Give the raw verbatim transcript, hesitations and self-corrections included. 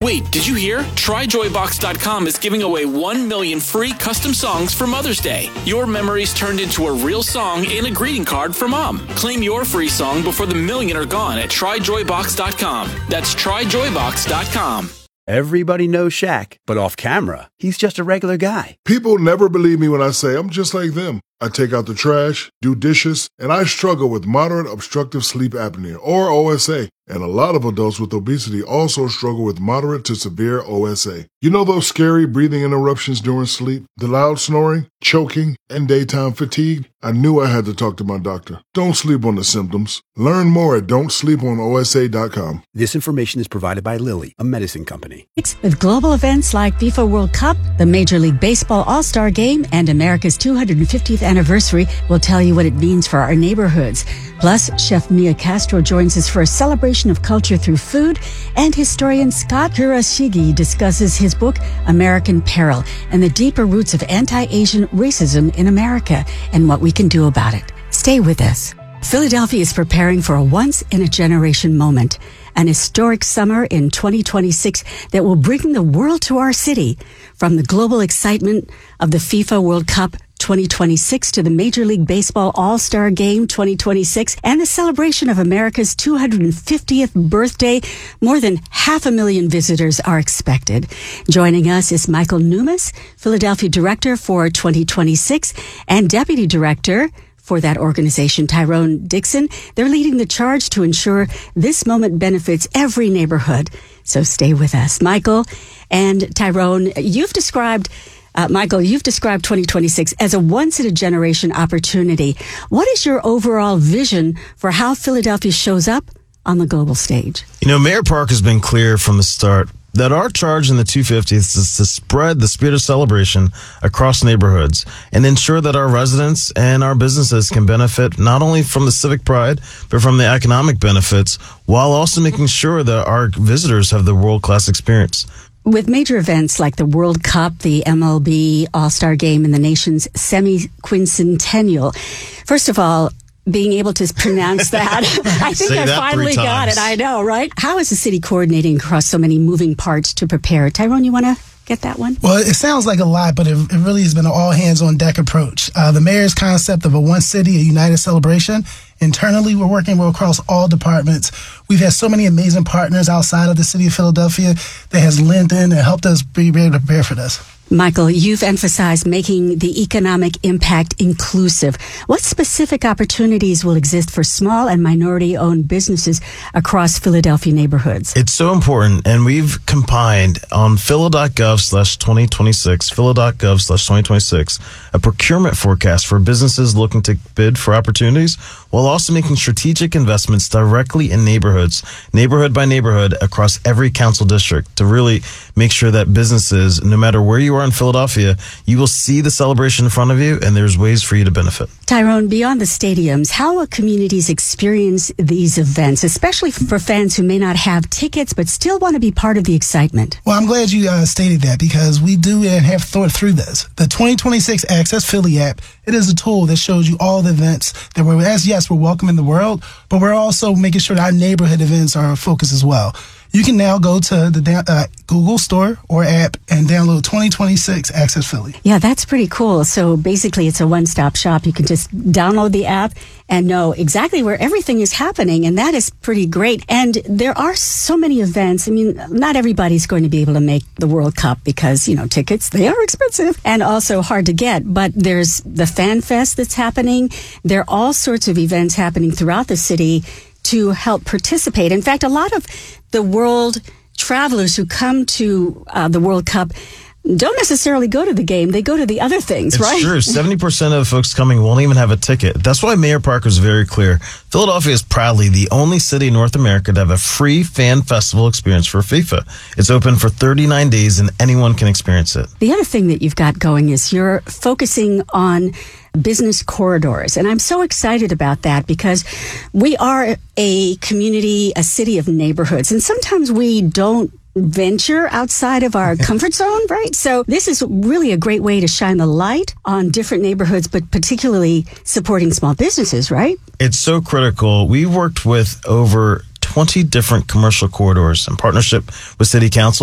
Wait, did you hear? Try Joy Box dot com is giving away one million free custom songs for Mother's Day. Your memories turned into a real song and a greeting card for Mom. Claim your free song before the million are gone at Try Joy Box dot com. That's Try Joy Box dot com. Everybody knows Shaq, but off camera, he's just a regular guy. People never believe me when I say I'm just like them. I take out the trash, do dishes, and I struggle with moderate obstructive sleep apnea, or O S A. And a lot of adults with obesity also struggle with moderate to severe O S A. You know those scary breathing interruptions during sleep, the loud snoring, choking, and daytime fatigue? I knew I had to talk to my doctor. Don't sleep on the symptoms. Learn more at don't sleep on O S A dot com. This information is provided by Lilly, a medicine company. With global events like FIFA World Cup, the Major League Baseball All-Star Game, and America's two hundred fiftieth anniversary, we'll tell you what it means for our neighborhoods. Plus, Chef Mia Castro joins us for a celebration of culture through food, and historian Scott Kurashige discusses his book, American Peril, and the deeper roots of anti-Asian racism in America and what we can do about it. Stay with us. Philadelphia is preparing for a once-in-a-generation moment, an historic summer in twenty twenty-six that will bring the world to our city. From the global excitement of the FIFA World Cup twenty twenty-six to the Major League Baseball All-Star Game twenty twenty-six and the celebration of America's two hundred fiftieth birthday, more than half a million visitors are expected. Joining us is Michael Numas, Philadelphia Director for twenty twenty-six and Deputy Director for that organization, Tyrone Dixon. They're leading the charge to ensure this moment benefits every neighborhood. So stay with us. Michael and Tyrone, you've described Uh, Michael, you've described twenty twenty-six as a once-in-a-generation opportunity. What is your overall vision for how Philadelphia shows up on the global stage? You know, Mayor Park has been clear from the start that our charge in the two hundred fiftieth is to spread the spirit of celebration across neighborhoods and ensure that our residents and our businesses can benefit not only from the civic pride, but from the economic benefits, while also making sure that our visitors have the world-class experience. With major events like the World Cup, the M L B All-Star Game, and the nation's semi-quincentennial, first of all, being able to pronounce that, I think I finally got it. I know, right? How is the city coordinating across so many moving parts to prepare? Tyrone, you want to get that one? Well, it sounds like a lot, but it, it really has been an all-hands-on-deck approach. Uh, the mayor's concept of a one city, a united celebration. Internally, we're working across all departments. We've had so many amazing partners outside of the city of Philadelphia that has lent in and helped us be able to prepare for this. Michael, you've emphasized making the economic impact inclusive. What specific opportunities will exist for small and minority-owned businesses across Philadelphia neighborhoods? It's so important, and we've combined on phila.gov slash 2026, phila.gov slash 2026, a procurement forecast for businesses looking to bid for opportunities, while also making strategic investments directly in neighborhoods, neighborhood by neighborhood, across every council district to really make sure that businesses, no matter where you are in Philadelphia, you will see the celebration in front of you, and there's ways for you to benefit. Tyrone, beyond the stadiums, how will communities experience these events, especially for fans who may not have tickets but still want to be part of the excitement? Well, I'm glad you uh, stated that, because we do and have thought through this. The twenty twenty-six Access Philly app, it is a tool that shows you all the events that we're, as yes, we're welcoming the world, but we're also making sure that our neighborhood events are a focus as well. You can now go to the uh, Google Store or app and download twenty twenty-six Access Philly. Yeah, that's pretty cool. So basically, it's a one-stop shop. You can just download the app and know exactly where everything is happening, and that is pretty great. And there are so many events. I mean, not everybody's going to be able to make the World Cup because, you know, tickets, they are expensive and also hard to get. But there's the Fan Fest that's happening. There are all sorts of events happening throughout the city to help participate. In fact, a lot of the world travelers who come to uh, the World Cup don't necessarily go to the game. They go to the other things, it's right? It's true. seventy percent of folks coming won't even have a ticket. That's why Mayor Parker is very clear. Philadelphia is proudly the only city in North America to have a free fan festival experience for FIFA. It's open for thirty-nine days, and anyone can experience it. The other thing that you've got going is you're focusing on business corridors. And I'm so excited about that because we are a community, a city of neighborhoods. And sometimes we don't venture outside of our comfort zone, right? So this is really a great way to shine the light on different neighborhoods, but particularly supporting small businesses, right? It's so critical. We've worked with over twenty different commercial corridors in partnership with City Council.